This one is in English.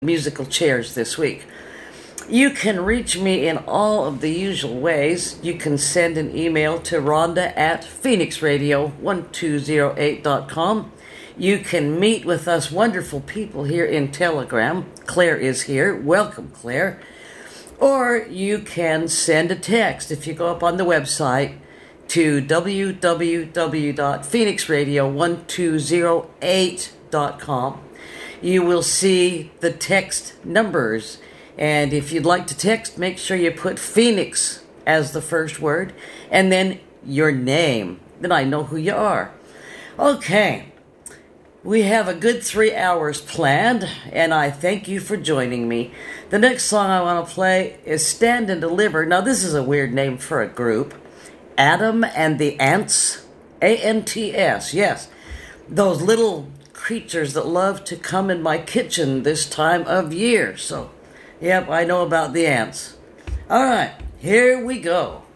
musical chairs this week. You can reach me in all of the usual ways. You can send an email to Rhonda at phoenixradio1208.com. You can meet with us wonderful people here in Telegram. Claire is here. Welcome, Claire. Or you can send a text if you go up on the website to www.phoenixradio1208.com. You will see the text numbers. And if you'd like to text, make sure you put Phoenix as the first word and then your name. Then I know who you are. Okay. We have a good 3 hours planned, and I thank you for joining me. The next song I want to play is Stand and Deliver. Now, this is a weird name for a group. Adam and the Ants. A-N-T-S, yes. Those little creatures that love to come in my kitchen this time of year. So, yep, I know about the ants. All right, here we go.